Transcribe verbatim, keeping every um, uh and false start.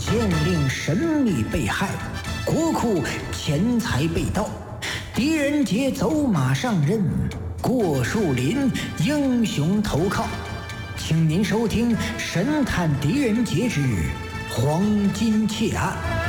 县令神秘被害，国库钱财被盗，狄仁杰走马上任，过树林英雄投靠。请您收听《神探狄仁杰之黄金窃案》。